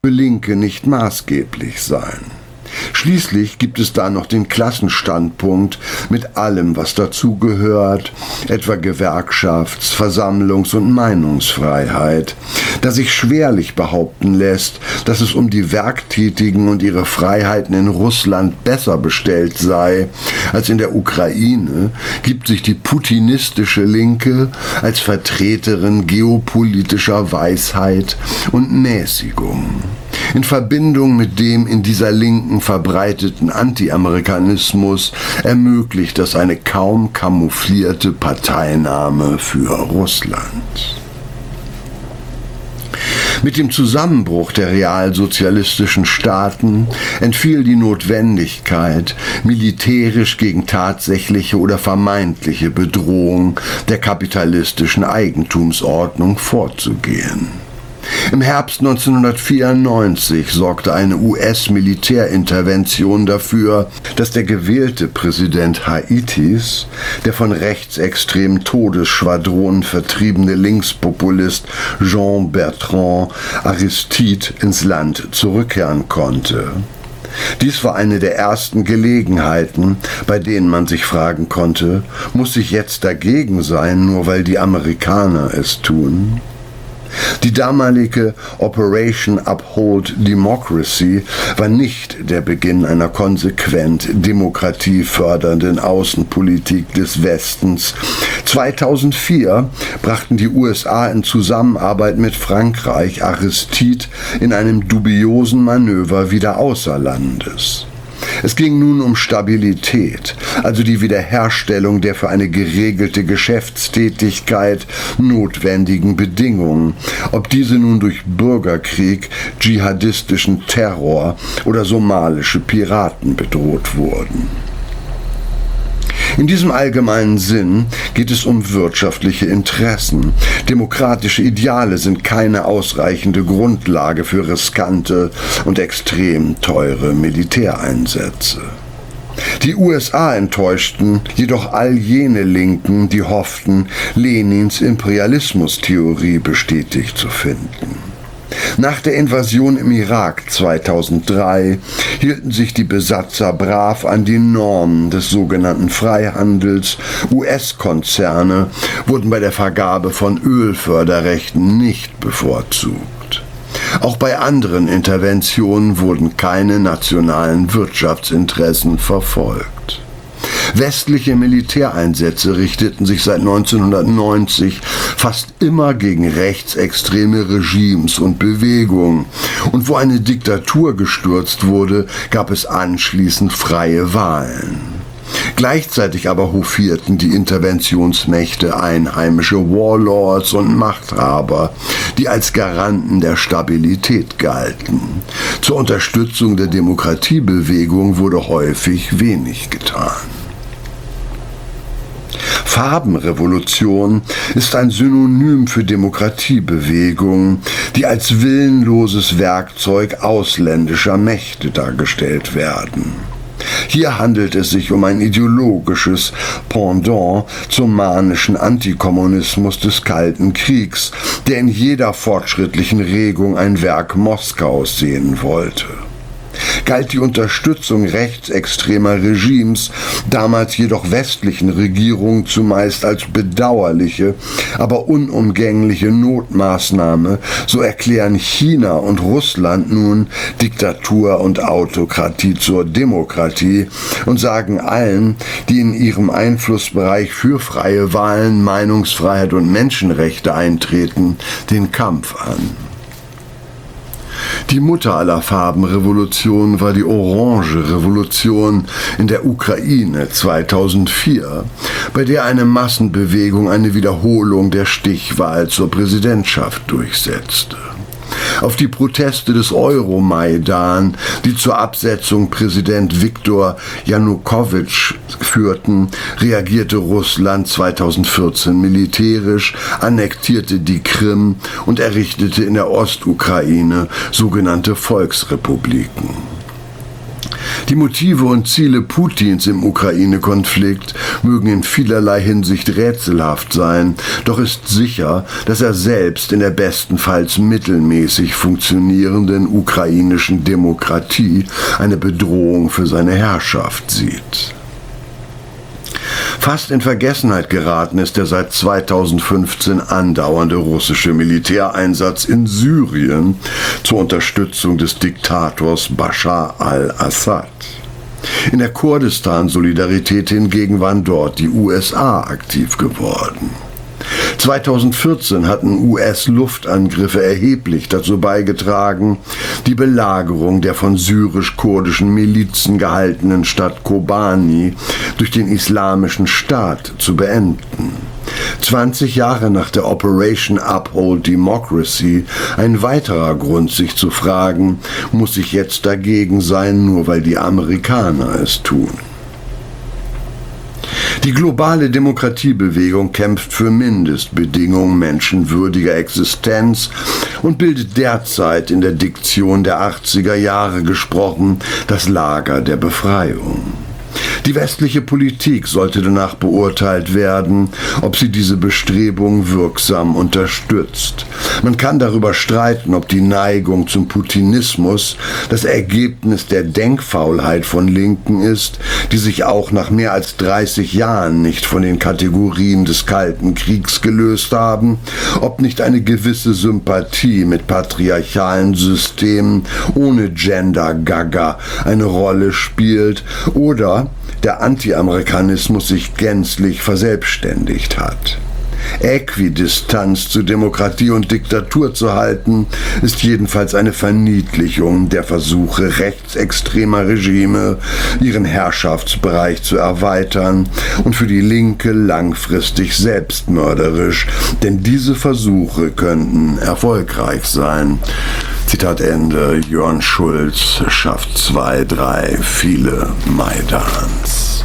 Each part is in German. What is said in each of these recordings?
für Linke nicht maßgeblich sein. Schließlich gibt es da noch den Klassenstandpunkt mit allem, was dazugehört, etwa Gewerkschafts-, Versammlungs- und Meinungsfreiheit, da sich schwerlich behaupten lässt, dass es um die Werktätigen und ihre Freiheiten in Russland besser bestellt sei als in der Ukraine, gibt sich die putinistische Linke als Vertreterin geopolitischer Weisheit und Mäßigung. In Verbindung mit dem in dieser Linken verbreiteten Anti-Amerikanismus ermöglicht das eine kaum kamouflierte Parteinahme für Russland. Mit dem Zusammenbruch der realsozialistischen Staaten entfiel die Notwendigkeit, militärisch gegen tatsächliche oder vermeintliche Bedrohung der kapitalistischen Eigentumsordnung vorzugehen. Im Herbst 1994 sorgte eine US-Militärintervention dafür, dass der gewählte Präsident Haitis, der von rechtsextremen Todesschwadronen vertriebene Linkspopulist Jean-Bertrand Aristide ins Land zurückkehren konnte. Dies war eine der ersten Gelegenheiten, bei denen man sich fragen konnte, muss ich jetzt dagegen sein, nur weil die Amerikaner es tun? Die damalige Operation Uphold Democracy war nicht der Beginn einer konsequent demokratiefördernden Außenpolitik des Westens. 2004 brachten die USA in Zusammenarbeit mit Frankreich Aristide in einem dubiosen Manöver wieder außer Landes. Es ging nun um Stabilität, also die Wiederherstellung der für eine geregelte Geschäftstätigkeit notwendigen Bedingungen, ob diese nun durch Bürgerkrieg, dschihadistischen Terror oder somalische Piraten bedroht wurden. In diesem allgemeinen Sinn geht es um wirtschaftliche Interessen. Demokratische Ideale sind keine ausreichende Grundlage für riskante und extrem teure Militäreinsätze. Die USA enttäuschten jedoch all jene Linken, die hofften, Lenins Imperialismustheorie bestätigt zu finden. Nach der Invasion im Irak 2003 hielten sich die Besatzer brav an die Normen des sogenannten Freihandels. US-Konzerne wurden bei der Vergabe von Ölförderrechten nicht bevorzugt. Auch bei anderen Interventionen wurden keine nationalen Wirtschaftsinteressen verfolgt. Westliche Militäreinsätze richteten sich seit 1990 fast immer gegen rechtsextreme Regimes und Bewegungen. Und wo eine Diktatur gestürzt wurde, gab es anschließend freie Wahlen. Gleichzeitig aber hofierten die Interventionsmächte einheimische Warlords und Machthaber, die als Garanten der Stabilität galten. Zur Unterstützung der Demokratiebewegung wurde häufig wenig getan. Farbenrevolution ist ein Synonym für Demokratiebewegungen, die als willenloses Werkzeug ausländischer Mächte dargestellt werden. Hier handelt es sich um ein ideologisches Pendant zum manischen Antikommunismus des Kalten Kriegs, der in jeder fortschrittlichen Regung ein Werk Moskaus sehen wollte. Galt die Unterstützung rechtsextremer Regimes, damals jedoch westlichen Regierungen, zumeist als bedauerliche, aber unumgängliche Notmaßnahme, so erklären China und Russland nun Diktatur und Autokratie zur Demokratie und sagen allen, die in ihrem Einflussbereich für freie Wahlen, Meinungsfreiheit und Menschenrechte eintreten, den Kampf an. Die Mutter aller Farbenrevolutionen war die Orange Revolution in der Ukraine 2004, bei der eine Massenbewegung eine Wiederholung der Stichwahl zur Präsidentschaft durchsetzte. Auf die Proteste des Euromaidan, die zur Absetzung Präsident Viktor Janukowitsch führten, reagierte Russland 2014 militärisch, annektierte die Krim und errichtete in der Ostukraine sogenannte Volksrepubliken. Die Motive und Ziele Putins im Ukraine-Konflikt mögen in vielerlei Hinsicht rätselhaft sein, doch ist sicher, dass er selbst in der bestenfalls mittelmäßig funktionierenden ukrainischen Demokratie eine Bedrohung für seine Herrschaft sieht. Fast in Vergessenheit geraten ist der seit 2015 andauernde russische Militäreinsatz in Syrien zur Unterstützung des Diktators Bashar al-Assad. In der Kurdistan-Solidarität hingegen waren dort die USA aktiv geworden. 2014 hatten US-Luftangriffe erheblich dazu beigetragen, die Belagerung der von syrisch-kurdischen Milizen gehaltenen Stadt Kobani durch den Islamischen Staat zu beenden. 20 Jahre nach der Operation Uphold Democracy ein weiterer Grund, sich zu fragen, muss ich jetzt dagegen sein, nur weil die Amerikaner es tun? Die globale Demokratiebewegung kämpft für Mindestbedingungen menschenwürdiger Existenz und bildet derzeit in der Diktion der 80er Jahre gesprochen das Lager der Befreiung. Die westliche Politik sollte danach beurteilt werden, ob sie diese Bestrebungen wirksam unterstützt. Man kann darüber streiten, ob die Neigung zum Putinismus das Ergebnis der Denkfaulheit von Linken ist, die sich auch nach mehr als 30 Jahren nicht von den Kategorien des Kalten Kriegs gelöst haben, ob nicht eine gewisse Sympathie mit patriarchalen Systemen ohne Gender-Gaga eine Rolle spielt oder der Anti-Amerikanismus sich gänzlich verselbstständigt hat. Äquidistanz zu Demokratie und Diktatur zu halten, ist jedenfalls eine Verniedlichung der Versuche rechtsextremer Regime, ihren Herrschaftsbereich zu erweitern und für die Linke langfristig selbstmörderisch, denn diese Versuche könnten erfolgreich sein. Zitat Ende. Jörn Schulz schafft 2, 3 viele Maidans.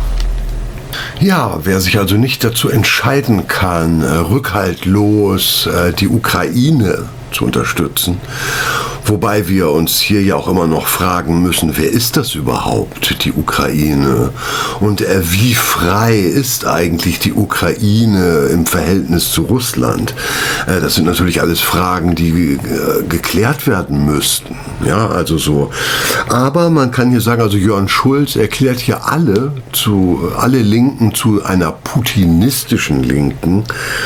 Ja, wer sich also nicht dazu entscheiden kann, rückhaltlos die Ukraine zu unterstützen, wobei wir uns hier ja auch immer noch fragen müssen, wer ist das überhaupt, die Ukraine? Und wie frei ist eigentlich die Ukraine im Verhältnis zu Russland? Das sind natürlich alles Fragen, die geklärt werden müssten. Ja, also so. Aber man kann hier sagen, also Jörn Schulz erklärt hier alle Linken zu einer putinistischen Linken,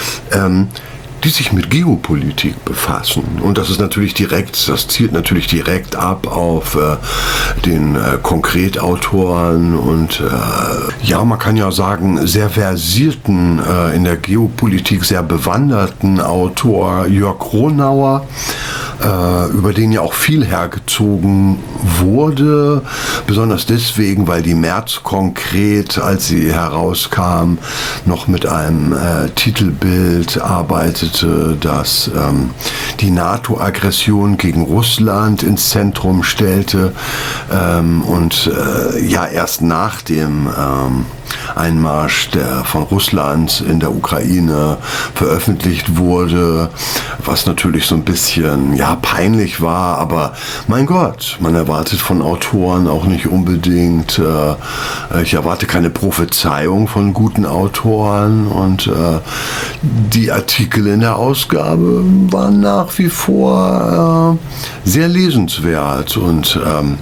die sich mit Geopolitik befassen. Und das zielt natürlich direkt ab auf den Konkretautoren und man kann ja sagen, sehr versierten, in der Geopolitik sehr bewanderten Autor Jörg Kronauer, über den ja auch viel hergezogen wurde, besonders deswegen, weil die März konkret, als sie herauskam, noch mit einem Titelbild arbeitete, das die NATO-Aggression gegen Russland ins Zentrum stellte erst nach dem Einmarsch von Russland in der Ukraine veröffentlicht wurde, was natürlich so ein bisschen peinlich war, aber mein Gott, man erwartet von Autoren auch nicht unbedingt, ich erwarte keine Prophezeiung von guten Autoren und die Artikel in der Ausgabe waren nach wie vor sehr lesenswert und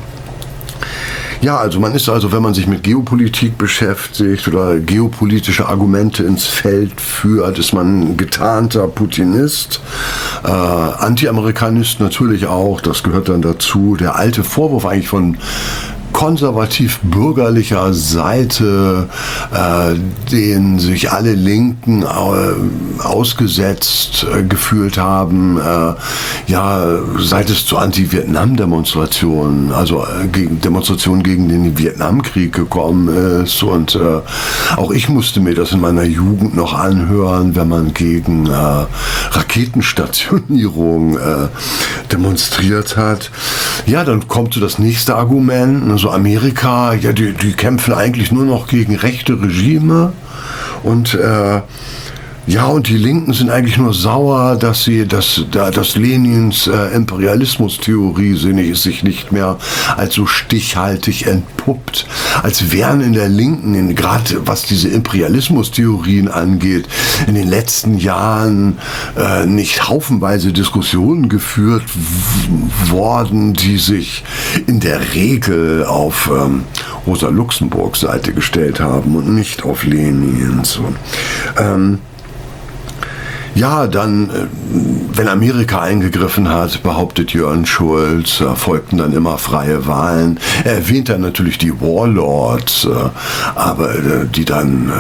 also man ist wenn man sich mit Geopolitik beschäftigt oder geopolitische Argumente ins Feld führt, ist man ein getarnter Putinist, Anti-Amerikanist natürlich auch, das gehört dann dazu. Der alte Vorwurf eigentlich von konservativ-bürgerlicher Seite, den sich alle Linken ausgesetzt gefühlt haben, seit es zu Anti-Vietnam-Demonstrationen, also Demonstrationen gegen den Vietnamkrieg gekommen ist. Und auch ich musste mir das in meiner Jugend noch anhören, wenn man gegen Raketenstationierung demonstriert hat. Ja, dann kommt so das nächste Argument, also Amerika, die kämpfen eigentlich nur noch gegen rechte Regime und Ja, und die Linken sind eigentlich nur sauer, dass Lenins Imperialismustheorie sich nicht mehr als so stichhaltig entpuppt, als wären in der Linken, gerade was diese Imperialismustheorien angeht, in den letzten Jahren nicht haufenweise Diskussionen geführt worden, die sich in der Regel auf Rosa Luxemburgs Seite gestellt haben und nicht auf Lenins. Ja, dann, wenn Amerika eingegriffen hat, behauptet Jörn Schulz, folgten dann immer freie Wahlen. Er erwähnt dann natürlich die Warlords, aber die dann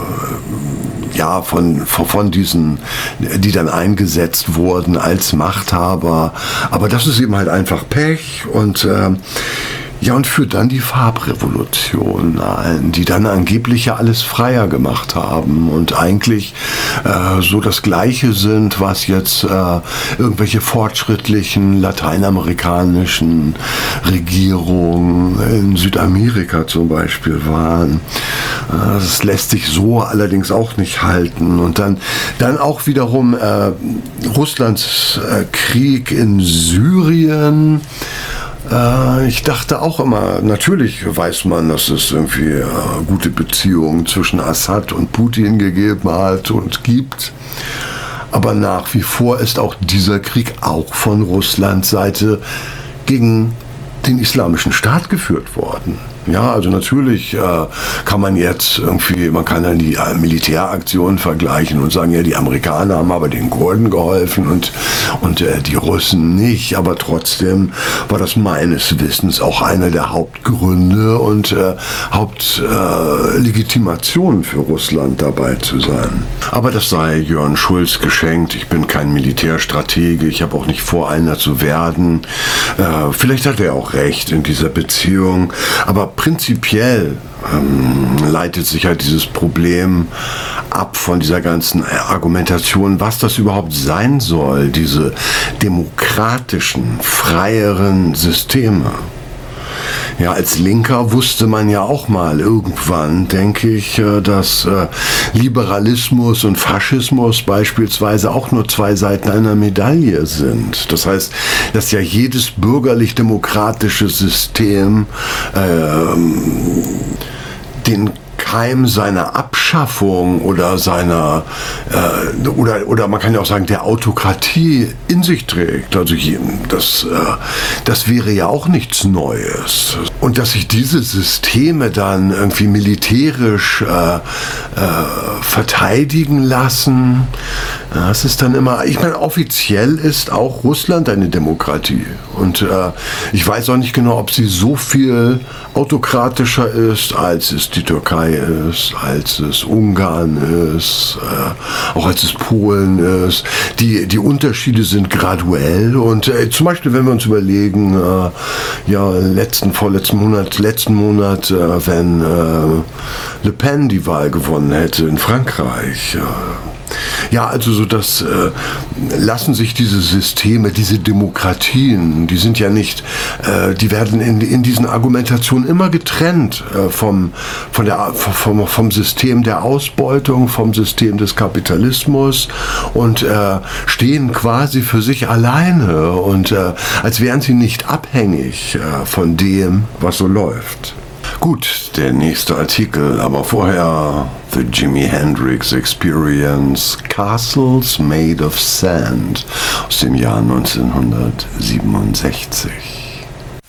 von diesen, die dann eingesetzt wurden als Machthaber. Aber das ist eben halt einfach Pech und führt dann die Farbrevolution ein, die dann angeblich ja alles freier gemacht haben und eigentlich so das Gleiche sind, was jetzt irgendwelche fortschrittlichen lateinamerikanischen Regierungen in Südamerika zum Beispiel waren. Das lässt sich so allerdings auch nicht halten. Und dann auch wiederum Russlands Krieg in Syrien. Ich dachte auch immer, natürlich weiß man, dass es irgendwie gute Beziehungen zwischen Assad und Putin gegeben hat und gibt. Aber nach wie vor ist auch dieser Krieg auch von Russlands Seite gegen den Islamischen Staat geführt worden. Ja, also natürlich kann man jetzt man kann dann die Militäraktionen vergleichen und sagen, ja, die Amerikaner haben aber den Kurden geholfen und die Russen nicht, aber trotzdem war das meines Wissens auch einer der Hauptgründe und Hauptlegitimationen für Russland dabei zu sein. Aber das sei Jörn Schulz geschenkt. Ich bin kein Militärstratege, ich habe auch nicht vor, einer zu werden. Vielleicht hat er auch recht in dieser Beziehung, aber prinzipiell leitet sich halt dieses Problem ab von dieser ganzen Argumentation, was das überhaupt sein soll, diese demokratischen, freieren Systeme. Ja, als Linker wusste man ja auch mal irgendwann, denke ich, dass Liberalismus und Faschismus beispielsweise auch nur zwei Seiten einer Medaille sind. Das heißt, dass ja jedes bürgerlich-demokratische System den Keim seiner Abschaffung oder seiner oder man kann ja auch sagen der Autokratie in sich trägt. Also das wäre ja auch nichts Neues. Und dass sich diese Systeme dann irgendwie militärisch verteidigen lassen, das ist dann immer, ich meine, offiziell ist auch Russland eine Demokratie. Und ich weiß auch nicht genau, ob sie so viel autokratischer ist, als es die Türkei ist, als es Ungarn ist, auch als es Polen ist. Die Unterschiede sind graduell und zum Beispiel, wenn wir uns überlegen, letzten Monat, wenn Le Pen die Wahl gewonnen hätte in Frankreich. Ja, also so das lassen sich diese Systeme, diese Demokratien, die sind ja nicht, die werden in diesen Argumentationen immer getrennt vom System der Ausbeutung, vom System des Kapitalismus und stehen quasi für sich alleine und als wären sie nicht abhängig von dem, was so läuft. Gut, der nächste Artikel, aber vorher The Jimi Hendrix Experience, Castles Made of Sand aus dem Jahr 1967.